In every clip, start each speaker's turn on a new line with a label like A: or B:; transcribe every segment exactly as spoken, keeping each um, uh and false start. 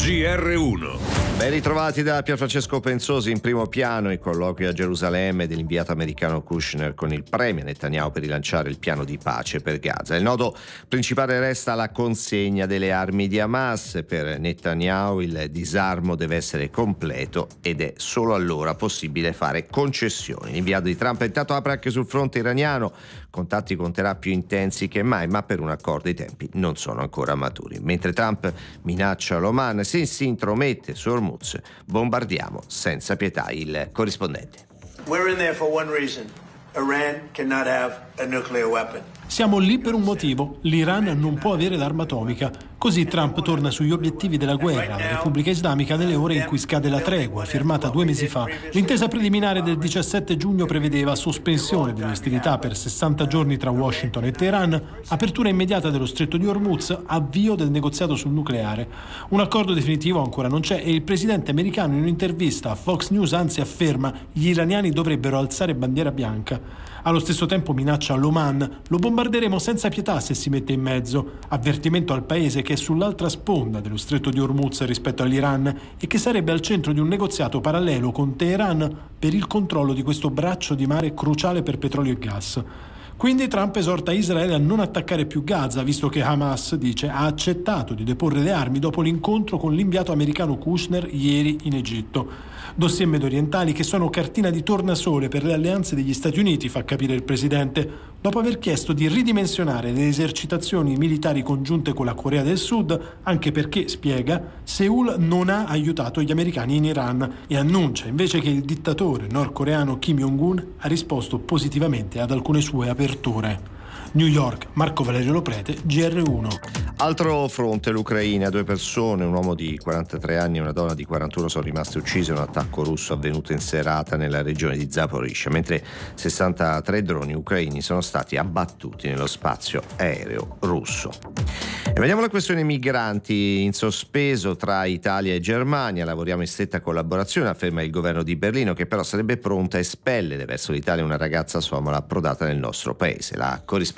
A: G R uno.
B: Ben ritrovati da Pierfrancesco Pensosi. In primo piano i colloqui a Gerusalemme dell'inviato americano Kushner con il premier Netanyahu per rilanciare il piano di pace per Gaza. Il nodo principale resta la consegna delle armi di Hamas. Per Netanyahu il disarmo deve essere completo ed è solo allora possibile fare concessioni. L'inviato di Trump intanto apre anche sul fronte iraniano, contatti con Teheran più intensi che mai, ma per un accordo i tempi non sono ancora maturi. Mentre Trump minaccia l'Oman, se si intromette su Hormuz, bombardiamo senza pietà. Il corrispondente.
C: We're in there for one reason. Iran cannot have a nuclear weapon.
D: Siamo lì per un motivo. L'Iran non può avere l'arma atomica. Così Trump torna sugli obiettivi della guerra alla Repubblica Islamica nelle ore in cui scade la tregua, firmata due mesi fa. L'intesa preliminare del diciassette giugno prevedeva sospensione delle ostilità per sessanta giorni tra Washington e Teheran, apertura immediata dello stretto di Hormuz, avvio del negoziato sul nucleare. Un accordo definitivo ancora non c'è e il presidente americano in un'intervista a Fox News anzi afferma: gli iraniani dovrebbero alzare bandiera bianca. Allo stesso tempo minaccia l'Oman: lo bombarderemo senza pietà se si mette in mezzo. Avvertimento al paese che è sull'altra sponda dello stretto di Hormuz rispetto all'Iran e che sarebbe al centro di un negoziato parallelo con Teheran per il controllo di questo braccio di mare cruciale per petrolio e gas. Quindi Trump esorta Israele a non attaccare più Gaza, visto che Hamas, dice, ha accettato di deporre le armi dopo l'incontro con l'inviato americano Kushner ieri in Egitto. Dossier mediorientali che sono cartina di tornasole per le alleanze degli Stati Uniti, fa capire il presidente, dopo aver chiesto di ridimensionare le esercitazioni militari congiunte con la Corea del Sud, anche perché, spiega, Seul non ha aiutato gli americani in Iran e annuncia invece che il dittatore nordcoreano Kim Jong-un ha risposto positivamente ad alcune sue aperture. New York, Marco Valerio Loprete, G R uno.
B: Altro fronte, l'Ucraina. Due persone, un uomo di quarantatré anni e una donna di quarantuno, sono rimaste uccise in un attacco russo avvenuto in serata nella regione di Zaporizhzhia, mentre sessantatré droni ucraini sono stati abbattuti nello spazio aereo russo. E vediamo la questione migranti in sospeso tra Italia e Germania. Lavoriamo in stretta collaborazione, afferma il governo di Berlino, che però sarebbe pronta a espellere verso l'Italia una ragazza somala approdata nel nostro paese. La corrispondente.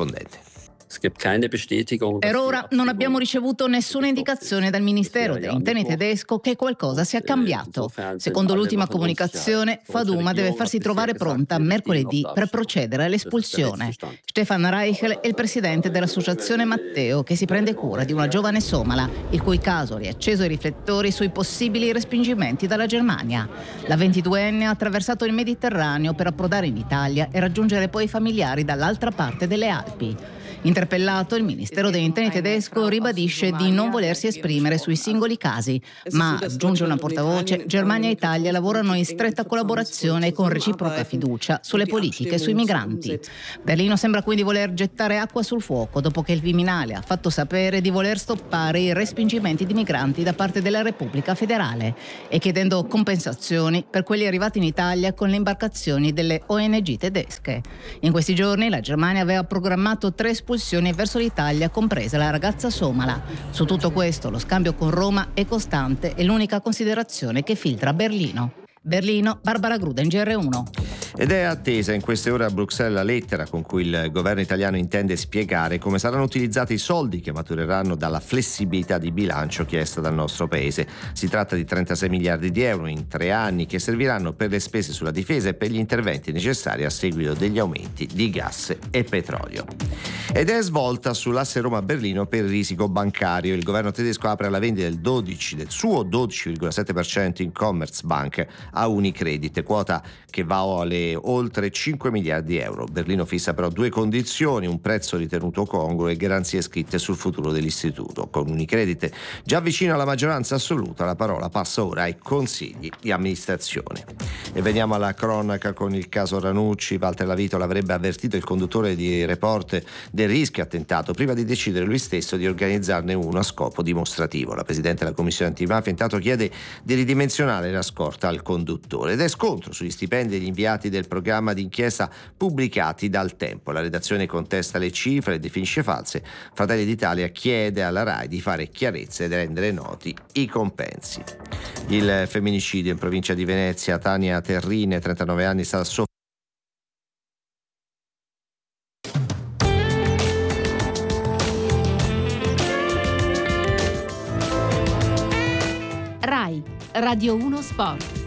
E: Per ora non abbiamo ricevuto nessuna indicazione dal Ministero degli Interni tedesco che qualcosa sia cambiato. Secondo l'ultima comunicazione, Faduma deve farsi trovare pronta mercoledì per procedere all'espulsione. Stefan Reichel è il presidente dell'associazione Matteo, che si prende cura di una giovane somala, il cui caso ha riacceso i riflettori sui possibili respingimenti dalla Germania. La ventiduenne ha attraversato il Mediterraneo per approdare in Italia e raggiungere poi i familiari dall'altra parte delle Alpi. Interpellato, il Ministero degli Interni tedesco ribadisce di non volersi esprimere sui singoli casi, ma, aggiunge una portavoce, Germania e Italia lavorano in stretta collaborazione e con reciproca fiducia sulle politiche sui migranti. Berlino sembra quindi voler gettare acqua sul fuoco dopo che il Viminale ha fatto sapere di voler stoppare i respingimenti di migranti da parte della Repubblica federale e chiedendo compensazioni per quelli arrivati in Italia con le imbarcazioni delle O N G tedesche. In questi giorni la Germania aveva programmato tre espulsioni verso l'Italia, compresa la ragazza somala. Su tutto questo lo scambio con Roma è costante e l'unica considerazione che filtra a Berlino. Berlino, Barbara Gruden, G R uno.
B: Ed è attesa in queste ore a Bruxelles la lettera con cui il governo italiano intende spiegare come saranno utilizzati i soldi che matureranno dalla flessibilità di bilancio chiesta dal nostro paese. Si tratta di trentasei miliardi di euro in tre anni che serviranno per le spese sulla difesa e per gli interventi necessari a seguito degli aumenti di gas e petrolio. Ed è svolta sull'asse Roma-Berlino per il risico bancario. Il governo tedesco apre alla vendita del dodici del suo dodici virgola sette per cento in Commerzbank a Unicredit, quota che vale oltre cinque miliardi di euro. Berlino fissa però due condizioni: un prezzo ritenuto congruo e garanzie scritte sul futuro dell'istituto. Con Unicredit già vicino alla maggioranza assoluta, la parola passa ora ai consigli di amministrazione. E veniamo alla cronaca con il caso Ranucci. Walter Lavito l'avrebbe avvertito il conduttore di Report del rischio attentato prima di decidere lui stesso di organizzarne uno a scopo dimostrativo. La presidente della commissione antimafia intanto chiede di ridimensionare la scorta al conduttore ed è scontro sugli stipendi degli inviati del programma d'inchiesta pubblicati dal Tempo. La redazione contesta le cifre e definisce false. Fratelli d'Italia chiede alla RAI di fare chiarezza e rendere noti i compensi. Il femminicidio in provincia di Venezia, Tania Terrine, trentanove anni, sta soffrendo.
A: RAI, Radio uno Sport.